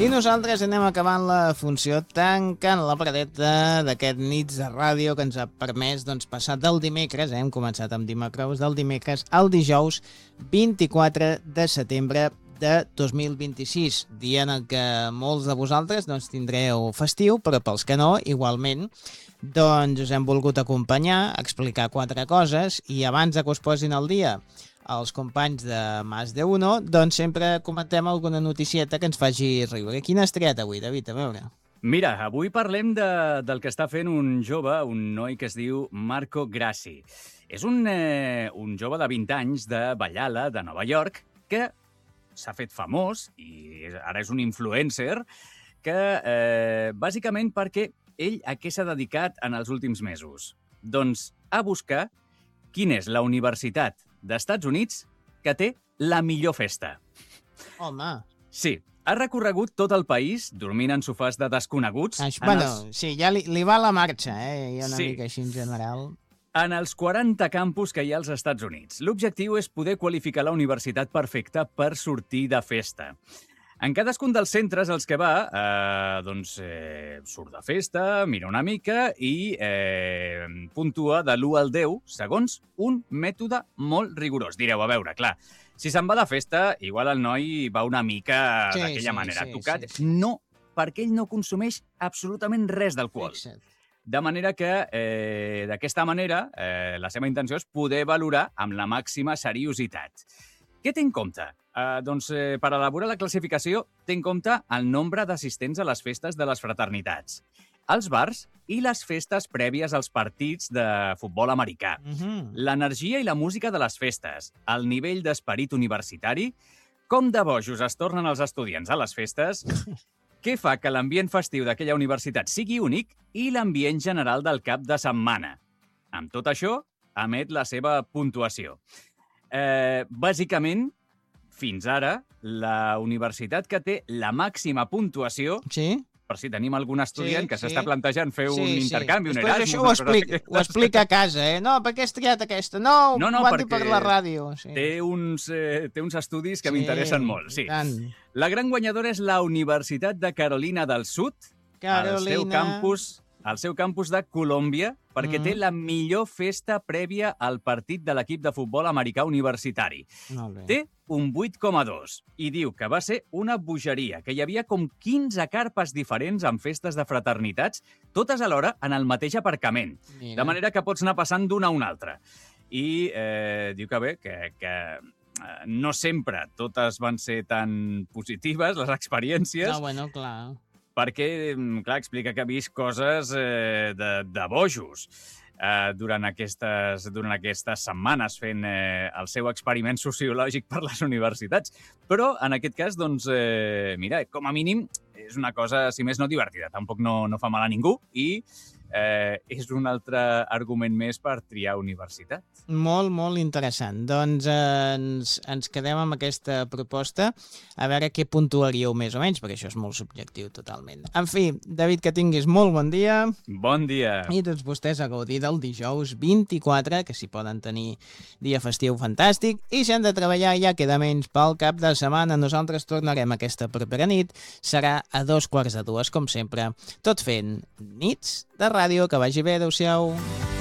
I nosaltres anem acabant la funció tancant la paradeta d'aquest nits de ràdio que ens ha permès passar del dimecres, hem començat amb Dimecres, del dimecres al dijous 24 de setembre de 2026, dia en el que molts de vosaltres tindreu festiu, però pels que no, igualment, us hem volgut acompanyar, explicar 4 coses i abans que us posin al dia els companys de Más de Uno, sempre comentem alguna noticieta que ens faci riure. Quina has triat avui, David? A veure. Mira, avui parlem del que està fent un jove, un noi que es diu Marco Grassi. És un jove de 20 anys de Ballala, de Nova York, que s'ha fet famós i ara és un influencer que, bàsicament, perquè ell a què s'ha dedicat en els últims mesos? Doncs a buscar quina és la universitat d'Estats Units que té la millor festa. Home! Sí, ha recorregut tot el país dormint en sofàs de desconeguts. Sí, ja li va la marxa, hi ha una mica així en general. En els 40 campus que hi ha als Estats Units. L'objectiu és poder qualificar la universitat perfecta per sortir de festa. En cadascun dels centres als que va, surt de festa, mira una mica i puntua de l'1 al 10 segons un mètode molt rigorós. Direu, a veure, clar, si se'n va de festa, igual el noi va una mica d'aquella manera tocat. No, perquè ell no consumeix absolutament res d'alcohol. De manera que, d'aquesta manera, la seva intenció és poder valorar amb la màxima seriositat. Què té en compte? Per elaborar la classificació, té en compte el nombre d'assistents a les festes de les fraternitats, els bars i les festes prèvies als partits de futbol americà, l'energia i la música de les festes, el nivell d'esperit universitari, com de bojos es tornen els estudiants a les festes, què fa que l'ambient festiu d'aquella universitat sigui únic i l'ambient general del cap de setmana. Amb tot això, emet la seva puntuació. Bàsicament, fins ara, la universitat que té la màxima puntuació, per si tenim algun estudiant que s'està plantejant fer un intercanvi, un Erasmus... Això ho explica a casa, No, per què has triat aquesta? No, ho van dir per la ràdio. Té uns estudis que m'interessen molt, sí. La gran guanyadora és la Universitat de Carolina del Sud, al seu campus de Colòmbia, perquè té la millor festa prèvia al partit de l'equip de futbol americà universitari. Té un 8,2 i diu que va ser una bogeria, que hi havia com 15 carpes diferents en festes de fraternitats, totes alhora en el mateix aparcament, de manera que pots anar passant d'una a una altra. I diu que bé, que no sempre totes van ser tan positives, les experiències. No, bueno, clar. Perquè, clar, explica que ha vist coses de bojos durant aquestes setmanes fent el seu experiment sociològic per les universitats. Però, en aquest cas, mira, com a mínim, és una cosa, si més no, divertida. Tampoc no fa mal a ningú i és un altre argument més per triar universitat. Molt, molt interessant. Doncs ens quedem amb aquesta proposta, a veure què puntuaríeu més o menys, perquè això és molt subjectiu totalment. En fi, David, que tinguis molt bon dia. Bon dia. I tots vostès a gaudir del dijous 24, que s'hi poden tenir dia festiu fantàstic, i si han de treballar ja queda menys pel cap de setmana. Nosaltres tornarem aquesta propera nit, serà a 2:45, com sempre, tot fent nits de ràdio. Que vagi bé, adeu-siau.